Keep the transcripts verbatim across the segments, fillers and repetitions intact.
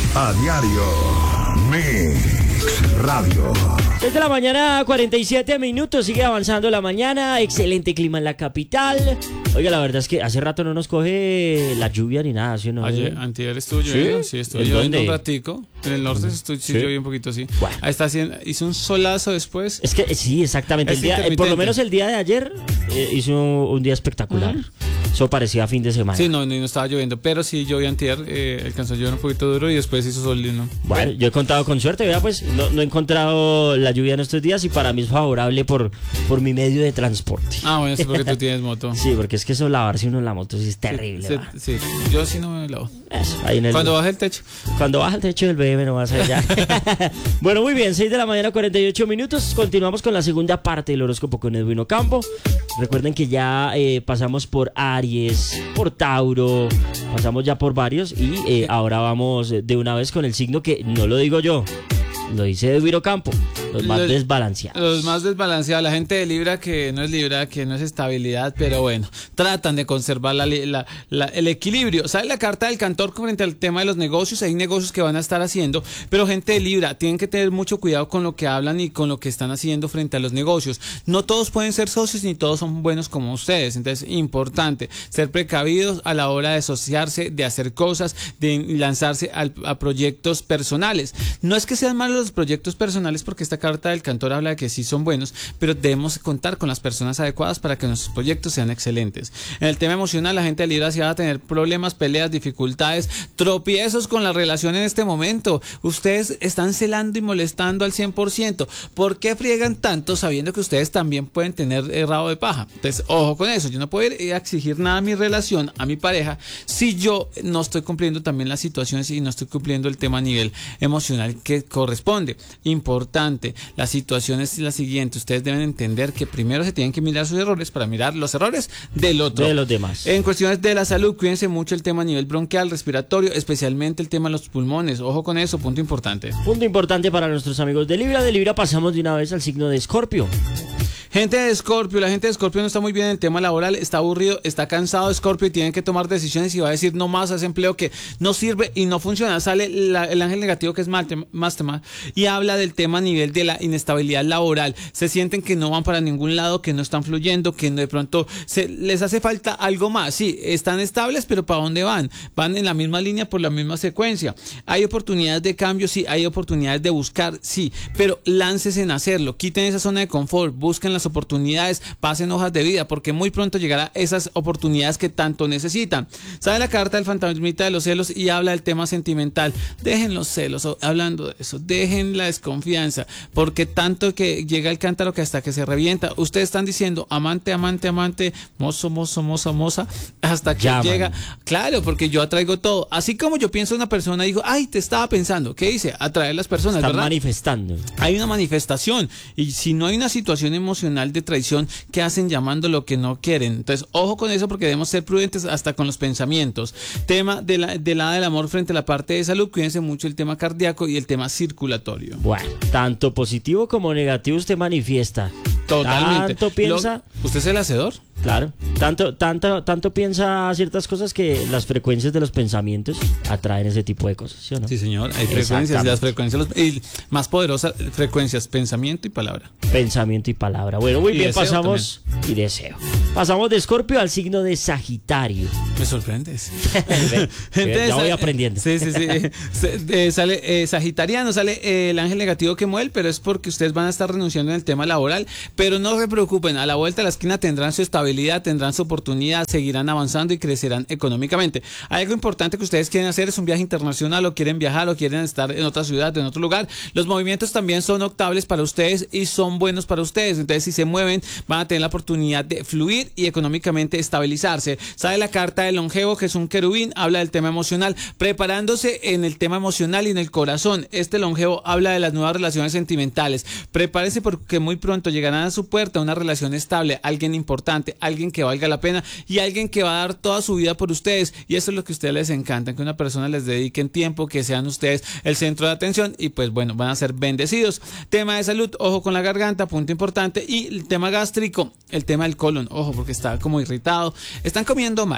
A diario. Mix Radio. Desde la mañana, cuarenta y siete minutos, sigue avanzando la mañana, excelente clima en la capital. Oiga, la verdad es que hace rato no nos coge la lluvia ni nada, ¿sí o no? Ayer, antier estuvo lloviendo, sí, sí estuvo lloviendo un ratico. En el norte estuvo, sí, sí. Llovió un poquito así. Bueno. Ahí está haciendo, hizo un solazo después. Es que sí, exactamente. El día, eh, por lo menos el día de ayer eh, hizo un, un día espectacular. Uh-huh. Eso parecía fin de semana. Sí, no, no, no estaba lloviendo, pero sí llovió antier, eh, alcanzó a llover un poquito duro y después hizo sol lindo. Bueno, yo he contado con suerte, vea, pues no, no he encontrado la lluvia en estos días y para mí es favorable por, por mi medio de transporte. Ah, bueno, sí, porque tú tienes moto. Sí, porque es que eso lavarse uno en la moto sí es terrible. Sí, sí, sí. Yo sí no me lavo. Eso, ahí en el, cuando baja el techo. Cuando baja el techo del B M no vas allá. Bueno, muy bien, seis de la mañana, cuarenta y ocho minutos. Continuamos con la segunda parte del horóscopo con Edwin Ocampo. Recuerden que ya eh, pasamos por Aries, por Tauro, pasamos ya por varios y eh, ahora vamos de una vez con el signo que no lo digo yo, lo dice Edwin Ocampo, los más los, desbalanceados. Los más desbalanceados, la gente de Libra que no es Libra, que no es estabilidad, pero bueno, tratan de conservar la, la, la, el equilibrio. ¿Sabe la carta del Cantor frente al tema de los negocios? Hay negocios que van a estar haciendo, pero gente de Libra, tienen que tener mucho cuidado con lo que hablan y con lo que están haciendo frente a los negocios. No todos pueden ser socios ni todos son buenos como ustedes, entonces importante ser precavidos a la hora de asociarse, de hacer cosas, de lanzarse a, a proyectos personales. No es que sean malos los proyectos personales, porque esta carta del Cantor habla de que sí son buenos, pero debemos contar con las personas adecuadas para que nuestros proyectos sean excelentes. En el tema emocional, la gente de Libra sí va a tener problemas, peleas, dificultades, tropiezos con la relación en este momento. Ustedes están celando y molestando al cien por ciento. ¿Por qué friegan tanto sabiendo que ustedes también pueden tener eh, rabo de paja? Entonces, ojo con eso. Yo no puedo ir a exigir nada a mi relación, a mi pareja, si yo no estoy cumpliendo también las situaciones y no estoy cumpliendo el tema a nivel emocional que corresponde. Importante, la situación es la siguiente: ustedes deben entender que primero se tienen que mirar sus errores para mirar los errores del otro, de los demás. En cuestiones de la salud, cuídense mucho el tema a nivel bronquial, respiratorio, especialmente el tema de los pulmones. Ojo con eso, punto importante. Punto importante para nuestros amigos de Libra. De Libra pasamos de una vez al signo de Escorpio. Gente de Escorpio, la gente de Escorpio no está muy bien en el tema laboral, está aburrido, está cansado de Escorpio y tienen que tomar decisiones y va a decir no más a ese empleo que no sirve y no funciona. Sale la, el ángel negativo que es Masterman y habla del tema a nivel de la inestabilidad laboral. Se sienten que no van para ningún lado, que no están fluyendo, que de pronto se, les hace falta algo más. Sí, están estables, pero ¿para dónde van? Van en la misma línea por la misma secuencia. Hay oportunidades de cambio, sí, hay oportunidades de buscar, sí, pero láncesen en hacerlo, quiten esa zona de confort, busquen las oportunidades, pasen hojas de vida, porque muy pronto llegará esas oportunidades que tanto necesitan. Sale la carta del fantasmita de los celos y habla del tema sentimental. Dejen los celos, hablando de eso, dejen la desconfianza, porque tanto que llega el cántaro que hasta que se revienta. Ustedes están diciendo amante, amante, amante, mozo, mozo, moza, moza, hasta que Llaman. Llega, claro, porque yo atraigo todo. Así como yo pienso en una persona, digo, ay, te estaba pensando. ¿Qué dice? Atraer las personas, están ¿verdad? Manifestando. Hay una manifestación, y si no hay una situación emocional de traición, ¿qué hacen llamando lo que no quieren? Entonces, ojo con eso, porque debemos ser prudentes hasta con los pensamientos. Tema de la, del lado del amor frente a la parte de salud, cuídense mucho el tema cardíaco y el tema circulatorio. Bueno, tanto positivo como negativo usted manifiesta. Totalmente. ¿Tanto piensa? Lo, ¿Usted es el hacedor? Claro. Tanto, tanto, tanto piensa ciertas cosas que las frecuencias de los pensamientos atraen ese tipo de cosas, ¿sí o no? Sí, señor. Hay frecuencias, las frecuencias los, y más poderosas frecuencias, pensamiento y palabra. Pensamiento y palabra. Bueno, muy y bien, pasamos también. Y deseo. Pasamos de Escorpio al signo de Sagitario. Me sorprendes. Gente, ya voy aprendiendo. Sí, sí, sí. eh, sale eh, Sagitariano, sale eh, el ángel negativo que mueve, pero es porque ustedes van a estar renunciando en el tema laboral. Pero no se preocupen, a la vuelta de la esquina tendrán su estabilidad, tendrán su oportunidad, seguirán avanzando y crecerán económicamente. Hay algo importante que ustedes quieren hacer, es un viaje internacional, o quieren viajar, o quieren estar en otra ciudad, en otro lugar. Los movimientos también son octables para ustedes y son buenos para ustedes. Entonces, si se mueven, van a tener la oportunidad de fluir y económicamente estabilizarse. Sale la carta del longevo, que es un querubín, habla del tema emocional, preparándose en el tema emocional y en el corazón. Este longevo habla de las nuevas relaciones sentimentales. Prepárense porque muy pronto llegarán a su puerta una relación estable, alguien importante, alguien que valga la pena y alguien que va a dar toda su vida por ustedes, y eso es lo que a ustedes les encanta, que una persona les dedique tiempo, que sean ustedes el centro de atención y pues bueno, van a ser bendecidos. Tema de salud, ojo con la garganta, punto importante, y el tema gástrico, el tema del colon, ojo porque está como irritado, están comiendo mal, ustedes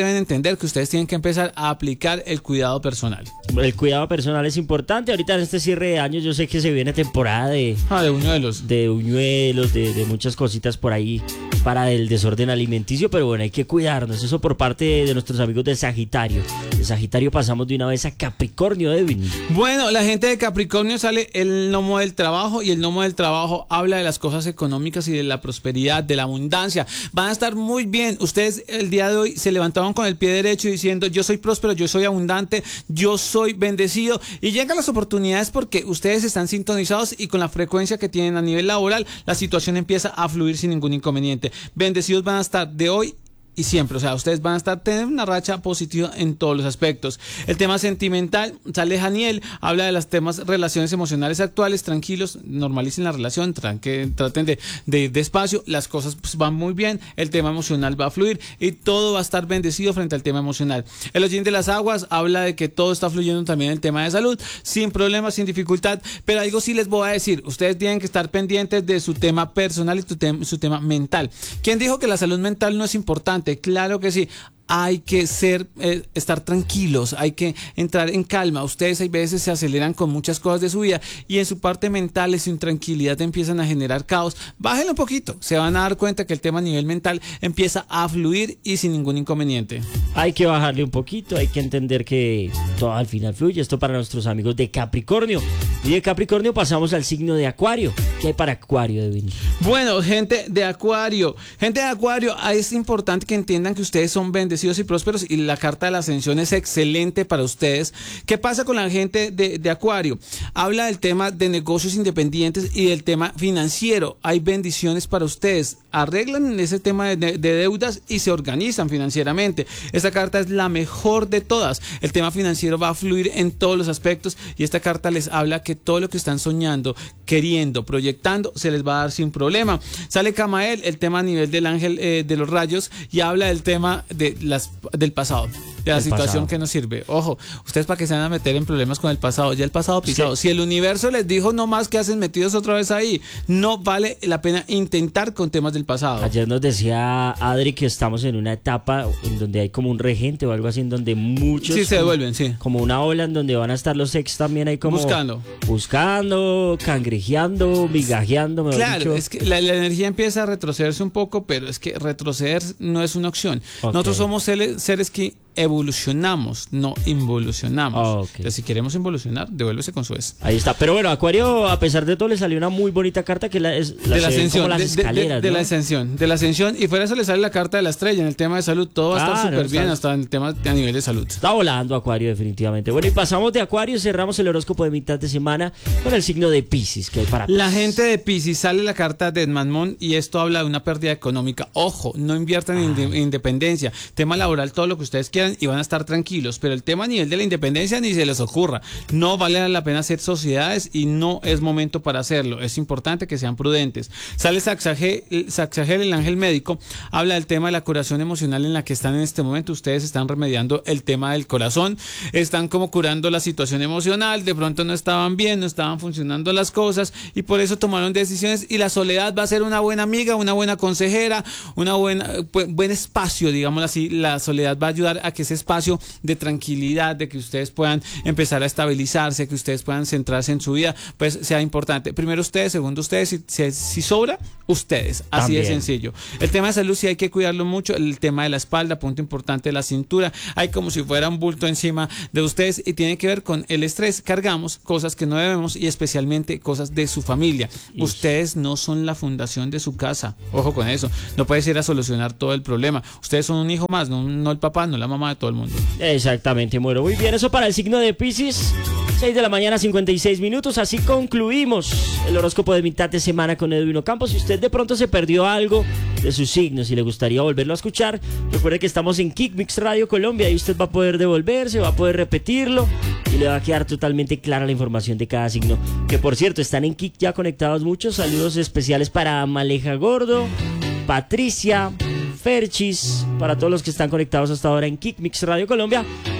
deben entender que ustedes tienen que empezar a aplicar el cuidado personal. El cuidado personal es importante. Ahorita en este cierre de año yo sé que se viene temporada de... Ah, de buñuelos. De buñuelos, de, de muchas cositas por ahí para el desorden alimenticio, pero bueno, hay que cuidarnos. Eso por parte de, de nuestros amigos de Sagitario. De Sagitario pasamos de una vez a Capricornio, Edwin. Bueno, la gente de Capricornio sale el gnomo del trabajo, y el gnomo del trabajo habla de las cosas económicas y de la prosperidad, de la abundancia. Van a estar muy bien. Ustedes el día de hoy se levantaban con el pie derecho diciendo: yo soy próspero, yo soy abundante, yo soy bendecido, y llegan las oportunidades porque ustedes están sintonizados y con la frecuencia que tienen a nivel laboral, la situación empieza a fluir sin ningún inconveniente. Bendecidos van a estar de hoy y siempre, o sea, ustedes van a estar tener una racha positiva en todos los aspectos. El tema sentimental, sale Janiel, habla de los temas relaciones emocionales actuales. Tranquilos, normalicen la relación, tranque, traten de, de ir despacio, las cosas pues, van muy bien, el tema emocional va a fluir y todo va a estar bendecido frente al tema emocional. El hollín de las aguas habla de que todo está fluyendo también en el tema de salud, sin problemas, sin dificultad, pero algo sí les voy a decir: ustedes tienen que estar pendientes de su tema personal y tu tem- su tema mental. ¿Quién dijo que la salud mental no es importante? Claro que sí. Hay que ser, eh, estar tranquilos, hay que entrar en calma. Ustedes hay veces se aceleran con muchas cosas de su vida y en su parte mental, en su intranquilidad empiezan a generar caos. Bájenlo un poquito, se van a dar cuenta que el tema a nivel mental empieza a fluir y sin ningún inconveniente. Hay que bajarle un poquito, hay que entender que todo al final fluye. Esto para nuestros amigos de Capricornio. Y de Capricornio pasamos al signo de Acuario. ¿Qué hay para Acuario, Edwin? Bueno, gente de Acuario, gente de Acuario, es importante que entiendan que ustedes son bendecidos y prósperos y la carta de la ascensión es excelente para ustedes. ¿Qué pasa con la gente de, de Acuario? Habla del tema de negocios independientes y del tema financiero. Hay bendiciones para ustedes. Arreglan ese tema de, de, de deudas y se organizan financieramente. Esta carta es la mejor de todas. El tema financiero va a fluir en todos los aspectos y esta carta les habla que todo lo que están soñando, queriendo, proyectando, se les va a dar sin problema. Sale Camael, el tema a nivel del ángel eh, de los rayos, y habla del tema de las, del pasado, de la el situación pasado. Que nos sirve. Ojo, ustedes para que se van a meter en problemas con el pasado, ya el pasado pisado. Sí. Si el universo les dijo no más, que hacen metidos otra vez ahí, no vale la pena intentar con temas del pasado. Ayer nos decía Adri que estamos en una etapa en donde hay como un regente o algo así, en donde muchos sí se devuelven, sí, como una ola en donde van a estar los ex también ahí como buscando, buscando, cangrejeando, migajeando. Claro, dicho. Es que la, la energía empieza a retrocederse un poco, pero es que retroceder no es una opción. Okay. Nosotros somos seres, seres que evolucionamos, no involucionamos. Oh, okay. Entonces, si queremos involucionar, devuélvese con su ex. Ahí está. Pero bueno, Acuario, a pesar de todo, le salió una muy bonita carta que la, es, la de la ascensión, las de, escaleras, de, de, ¿no? de la ascensión, de la ascensión. Y fuera de eso le sale la carta de la estrella en el tema de salud. Todo va a estar súper bien, hasta en el tema a nivel de salud. Está volando Acuario, definitivamente. Bueno, y pasamos de Acuario, cerramos el horóscopo de mitad de semana con el signo de Piscis, que hay para Piscis. La gente de Piscis, sale la carta de Edmond y esto habla de una pérdida económica. Ojo, no inviertan en ind- independencia. Tema laboral, todo lo que ustedes quieran y van a estar tranquilos. Tranquilos, pero el tema a nivel de la independencia ni se les ocurra. No vale la pena hacer sociedades y no es momento para hacerlo. Es importante que sean prudentes. Sale Saxagel, Saxagel, el ángel médico, habla del tema de la curación emocional en la que están en este momento. Ustedes están remediando el tema del corazón, están como curando la situación emocional. De pronto no estaban bien, no estaban funcionando las cosas y por eso tomaron decisiones, y la soledad va a ser una buena amiga, una buena consejera, una buena buen espacio, digamos así. La soledad va a ayudar a que ese espacio de tranquilidad, de que ustedes puedan empezar a estabilizarse, que ustedes puedan centrarse en su vida, pues sea importante. Primero ustedes, segundo ustedes, si, si, si sobra, ustedes. Así También. de sencillo. El tema de salud sí hay que cuidarlo mucho. El tema de la espalda, punto importante de la cintura. Hay como si fuera un bulto encima de ustedes y tiene que ver con el estrés. Cargamos cosas que no debemos y especialmente cosas de su familia. Ish. Ustedes no son la fundación de su casa. Ojo con eso. No puedes ir a solucionar todo el problema. Ustedes son un hijo más, no, no el papá, no la mamá de todo el mundo. Exactamente, Muero. Muy bien, eso para el signo de Piscis. seis de la mañana, cincuenta y seis minutos. Así concluimos el horóscopo de mitad de semana con Edwin Ocampo. Si usted de pronto se perdió algo de sus signos y le gustaría volverlo a escuchar, recuerde que estamos en Kickmix Radio Colombia y usted va a poder devolverse, va a poder repetirlo y le va a quedar totalmente clara la información de cada signo. Que por cierto, están en Kick ya conectados muchos. Saludos especiales para Maleja Gordo, Patricia, Ferchis, para todos los que están conectados hasta ahora en Kickmix Radio Colombia.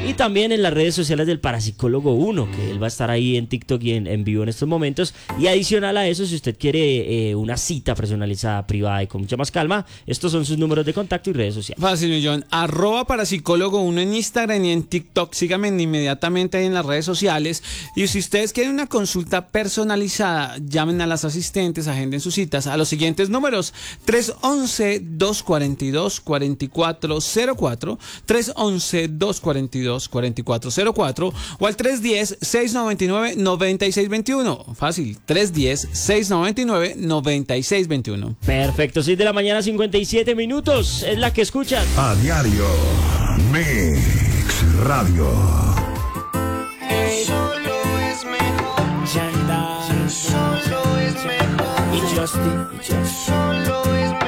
Y también en las redes sociales del Parapsicólogo uno, que él va a estar ahí en TikTok y en, en vivo en estos momentos. Y adicional a eso, si usted quiere eh, una cita personalizada, privada y con mucha más calma, estos son sus números de contacto y redes sociales. Fácil, millón. Arroba Parapsicólogo uno en Instagram y en TikTok. Síganme inmediatamente ahí en las redes sociales. Y si ustedes quieren una consulta personalizada, llamen a las asistentes, agenden sus citas a los siguientes números: tres once, dos cuarenta y dos, cuarenta y cuatro cero cuatro, tres once, dos cuarenta y dos, cuarenta y cuatro cero cuatro o al tres diez, seis noventa y nueve, noventa y seis veintiuno. Fácil, tres diez, seis noventa y nueve, noventa y seis veintiuno. Perfecto, seis de la mañana, cincuenta y siete minutos. Es la que escuchan. A diario, Mix Radio. Solo es mejor. Solo es mejor. Y Justin, Justin. Solo es mejor.